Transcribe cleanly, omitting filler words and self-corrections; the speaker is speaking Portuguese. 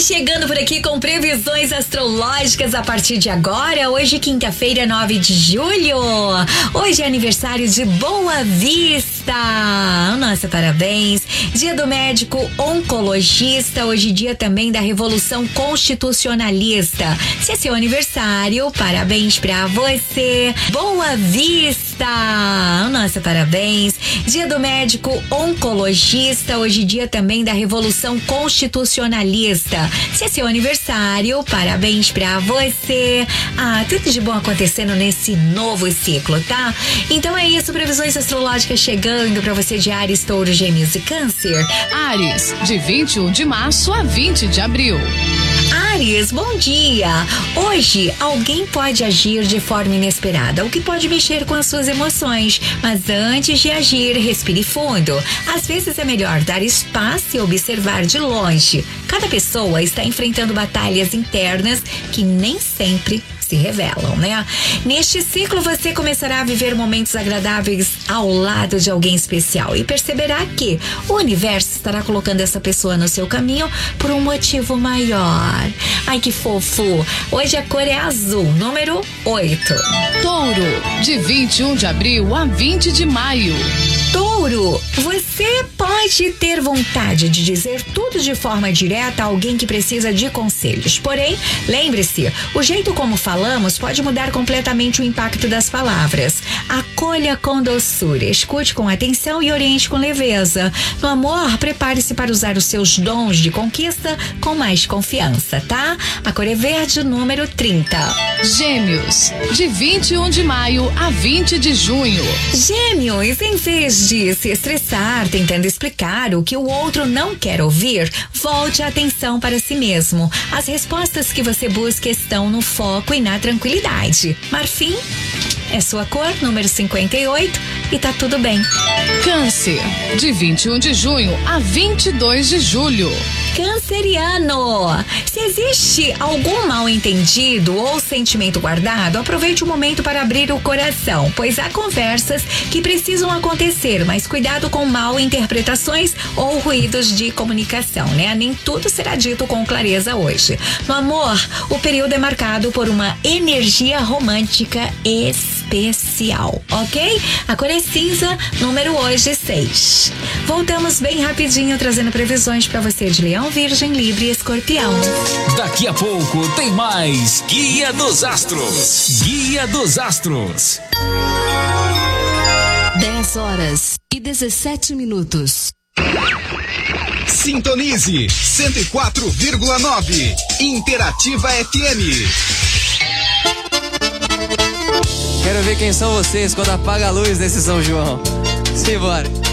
chegando por aqui com previsões astrológicas a partir de agora. Hoje, quinta-feira, 9 de julho. Hoje é aniversário de Boa Vista. Nossa, parabéns. Dia do médico oncologista. Hoje, dia também da Revolução Constitucionalista. Se é seu aniversário, parabéns pra você. Boa Vista. Nossa, parabéns. Dia do médico oncologista. Hoje, dia também da Revolução Constitucionalista. Se é seu aniversário, parabéns pra você. Tudo de bom acontecendo nesse novo ciclo, tá? Então é isso, previsões astrológicas chegando pra você de Áries, Touro, Gêmeos e Câncer. Áries, de 21 de março a 20 de abril. Áries, bom dia! Hoje, alguém pode agir de forma inesperada, o que pode mexer com as suas emoções. Mas antes de agir, respire fundo. Às vezes é melhor dar espaço e observar de longe. Cada pessoa está enfrentando batalhas internas que nem sempre se revelam, né? Neste ciclo, você começará a viver momentos agradáveis ao lado de alguém especial e perceberá que o universo estará colocando essa pessoa no seu caminho por um motivo maior. Ai, que fofo! Hoje a cor é azul, número 8. Touro, de 21 de abril a 20 de maio. Touro, você pode ter vontade de dizer tudo de forma direta a alguém que precisa de conselhos. Porém, lembre-se, o jeito como falamos pode mudar completamente o impacto das palavras. Acolha com doçura, escute com atenção e oriente com leveza. No amor, prepare-se para usar os seus dons de conquista com mais confiança, tá? A cor é verde, número 30. Gêmeos, de 21 de maio a 20 de junho. Gêmeos, em vez de se estressar tentando explicar o que o outro não quer ouvir, volte a atenção para si mesmo. As respostas que você busca estão no foco e na tranquilidade. Marfim é sua cor, número 58, e tá tudo bem. Câncer, de 21 de junho a 22 de julho. Canceriano, se existe algum mal entendido ou sentimento guardado, aproveite o momento para abrir o coração, pois há conversas que precisam acontecer, mas cuidado com mal interpretações ou ruídos de comunicação, né? Nem tudo será dito com clareza hoje. No amor, o período é marcado por uma energia romântica especial, ok? A cor é cinza, número hoje 6. Voltamos bem rapidinho trazendo previsões para você de Leão, Virgem, Libra e Escorpião. Daqui a pouco tem mais Guia dos Astros. Guia dos Astros. 10 horas e 17 minutos. Sintonize 104,9 Interativa FM. Quero ver quem são vocês quando apaga a luz desse São João. Simbora.